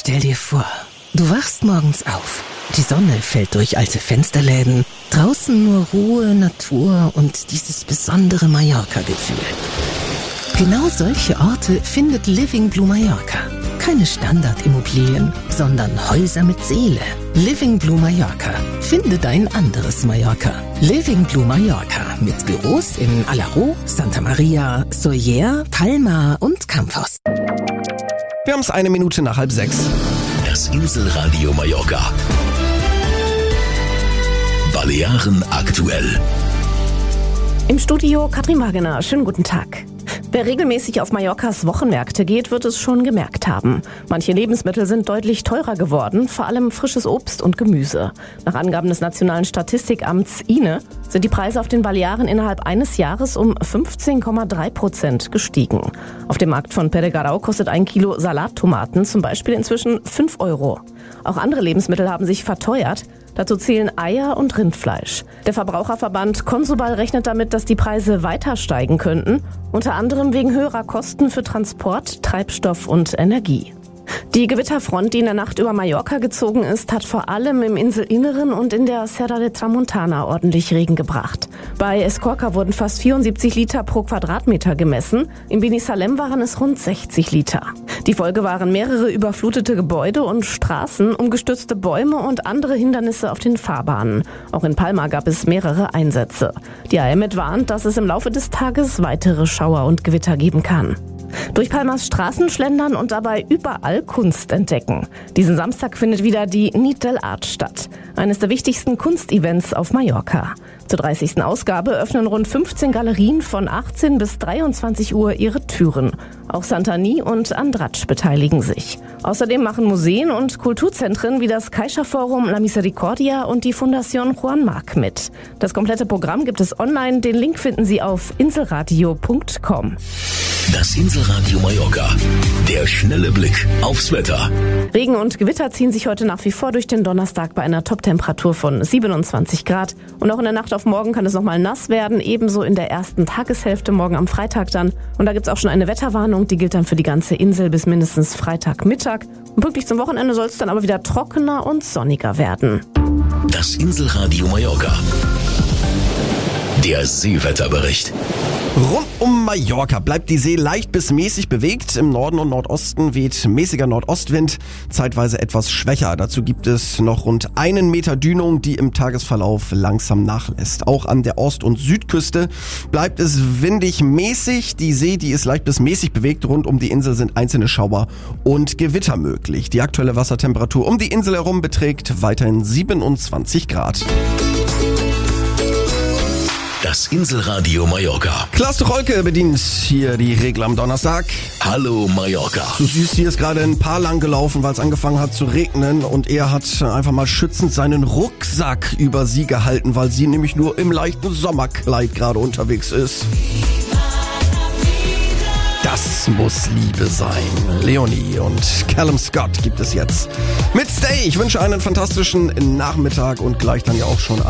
Stell dir vor, du wachst morgens auf. Die Sonne fällt durch alte Fensterläden. Draußen nur Ruhe, Natur und dieses besondere Mallorca-Gefühl. Genau solche Orte findet Living Blue Mallorca. Keine Standardimmobilien, sondern Häuser mit Seele. Living Blue Mallorca. Finde dein anderes Mallorca. Living Blue Mallorca. Mit Büros in Alaró, Santa Maria, Sóller, Palma und Campos. Wir haben es 1 Minute nach 5:30. Das Inselradio Mallorca. Balearen aktuell. Im Studio Katrin Wagener. Schönen guten Tag. Wer regelmäßig auf Mallorcas Wochenmärkte geht, wird es schon gemerkt haben. Manche Lebensmittel sind deutlich teurer geworden, vor allem frisches Obst und Gemüse. Nach Angaben des Nationalen Statistikamts INE sind die Preise auf den Balearen innerhalb eines Jahres um 15,3% gestiegen. Auf dem Markt von Peregarau kostet 1 Kilo Salattomaten zum Beispiel inzwischen 5 Euro. Auch andere Lebensmittel haben sich verteuert. Dazu zählen Eier und Rindfleisch. Der Verbraucherverband Consubal rechnet damit, dass die Preise weiter steigen könnten, unter anderem wegen höherer Kosten für Transport, Treibstoff und Energie. Die Gewitterfront, die in der Nacht über Mallorca gezogen ist, hat vor allem im Inselinneren und in der Serra de Tramontana ordentlich Regen gebracht. Bei Escorca wurden fast 74 Liter pro Quadratmeter gemessen, in Binissalem waren es rund 60 Liter. Die Folge waren mehrere überflutete Gebäude und Straßen, umgestürzte Bäume und andere Hindernisse auf den Fahrbahnen. Auch in Palma gab es mehrere Einsätze. Die AEMET warnt, dass es im Laufe des Tages weitere Schauer und Gewitter geben kann. Durch Palmas Straßen schlendern und dabei überall Kunst entdecken. Diesen Samstag findet wieder die Nit del Art statt. Eines der wichtigsten Kunstevents auf Mallorca. Zur 30. Ausgabe öffnen rund 15 Galerien von 18 bis 23 Uhr ihre Türen. Auch Santani und Andratx beteiligen sich. Außerdem machen Museen und Kulturzentren wie das Caixa Forum La Misericordia und die Fundación Juan Marc mit. Das komplette Programm gibt es online. Den Link finden Sie auf inselradio.com. Das Inselradio Mallorca. Der schnelle Blick aufs Wetter. Regen und Gewitter ziehen sich heute nach wie vor durch den Donnerstag bei einer Toptemperatur von 27 Grad. Und auch in der Nacht auf morgen kann es nochmal nass werden, ebenso in der ersten Tageshälfte morgen am Freitag dann. Und da gibt es auch schon eine Wetterwarnung, die gilt dann für die ganze Insel bis mindestens Freitagmittag. Und pünktlich zum Wochenende soll es dann aber wieder trockener und sonniger werden. Das Inselradio Mallorca. Der Seewetterbericht. Rund um Mallorca bleibt die See leicht bis mäßig bewegt. Im Norden und Nordosten weht mäßiger Nordostwind, zeitweise etwas schwächer. Dazu gibt es noch rund 1 Meter Dünung, die im Tagesverlauf langsam nachlässt. Auch an der Ost- und Südküste bleibt es windig mäßig. Die See, die ist leicht bis mäßig bewegt. Rund um die Insel sind einzelne Schauer und Gewitter möglich. Die aktuelle Wassertemperatur um die Insel herum beträgt weiterhin 27 Grad. Das Inselradio Mallorca. Klaas Rolke bedient hier die Regel am Donnerstag. Hallo Mallorca. So süß, hier ist gerade ein Paar lang gelaufen, weil es angefangen hat zu regnen und er hat einfach mal schützend seinen Rucksack über sie gehalten, weil sie nämlich nur im leichten Sommerkleid gerade unterwegs ist. Das muss Liebe sein. Leonie und Callum Scott gibt es jetzt mit Stay. Ich wünsche einen fantastischen Nachmittag und gleich dann ja auch schon